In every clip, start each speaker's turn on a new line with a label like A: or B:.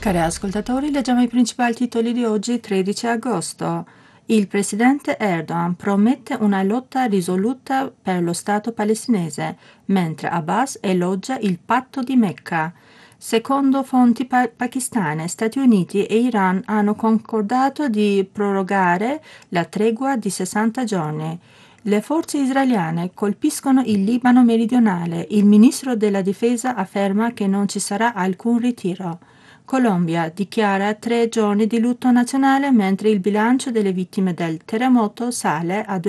A: Cari ascoltatori, leggiamo i principali titoli di oggi, 13 agosto. Il presidente Erdogan promette una lotta risoluta per lo Stato palestinese, mentre Abbas elogia il patto di Mecca. Secondo fonti pakistane, Stati Uniti e Iran hanno concordato di prorogare la tregua di 60 giorni. Le forze israeliane colpiscono il Libano meridionale. Il ministro della difesa afferma che non ci sarà alcun ritiro. Colombia dichiara 3 giorni di lutto nazionale mentre il bilancio delle vittime del terremoto sale a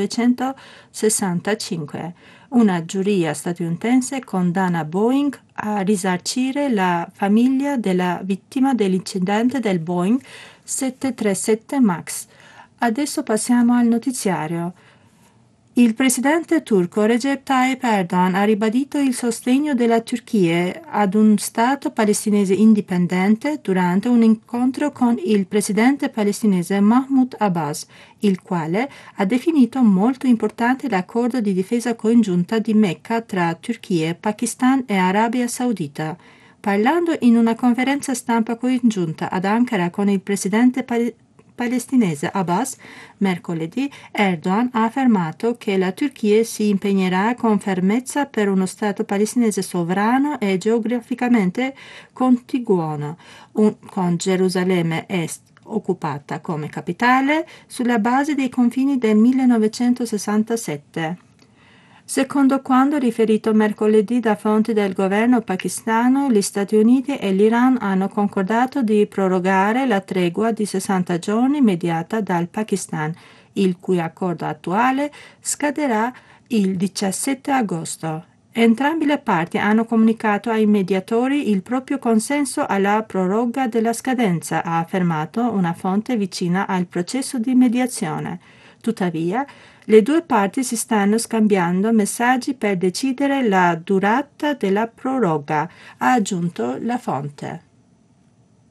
A: 265. Una giuria statunitense condanna Boeing a risarcire la famiglia della vittima dell'incidente del Boeing 737 MAX. Adesso passiamo al notiziario. Il presidente turco Recep Tayyip Erdogan ha ribadito il sostegno della Turchia ad un Stato palestinese indipendente durante un incontro con il presidente palestinese Mahmoud Abbas, il quale ha definito molto importante l'accordo di difesa congiunta di Mecca tra Turchia, Pakistan e Arabia Saudita. Parlando in una conferenza stampa congiunta ad Ankara con il presidente palestinese Abbas, mercoledì Erdogan ha affermato che la Turchia si impegnerà con fermezza per uno Stato palestinese sovrano e geograficamente contiguo, con Gerusalemme Est occupata come capitale sulla base dei confini del 1967. Secondo quanto riferito mercoledì da fonti del governo pakistano, gli Stati Uniti e l'Iran hanno concordato di prorogare la tregua di 60 giorni mediata dal Pakistan, il cui accordo attuale scaderà il 17 agosto. Entrambe le parti hanno comunicato ai mediatori il proprio consenso alla proroga della scadenza, ha affermato una fonte vicina al processo di mediazione. Tuttavia, le due parti si stanno scambiando messaggi per decidere la durata della proroga, ha aggiunto la fonte.